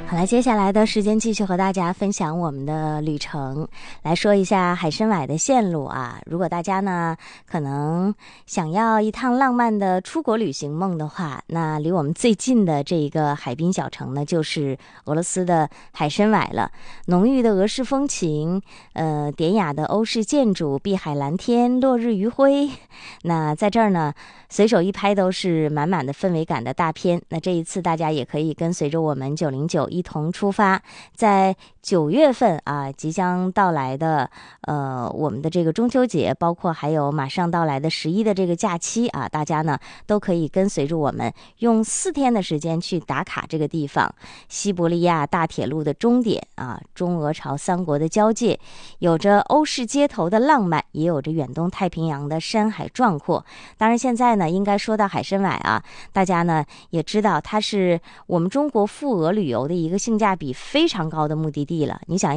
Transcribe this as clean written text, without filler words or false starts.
好了，接下来的时间继续和大家分享我们的旅程，来说一下海参崴的线路啊。如果大家呢可能想要一趟浪漫的出国旅行梦的话，那离我们最近的这一个海滨小城呢，就是俄罗斯的海参崴了。浓郁的俄式风情，典雅的欧式建筑，碧海蓝天，落日余晖。那在这儿呢，随手一拍都是满满的氛围感的大片。那这一次大家也可以跟随着我们909一同出发，在9月份啊即将到来的我们的这个中秋节，包括还有马上到来的11的这个假期啊，大家呢都可以跟随着我们用4天的时间去打卡这个地方。西伯利亚大铁路的终点啊，中俄朝3国的交界，有着欧式街头的浪漫，也有着远东太平洋的山海壮阔。当然现在呢应该说到海参崴啊，大家呢也知道它是我们中国赴俄旅游的一个性价比非常高的目的地了。你想一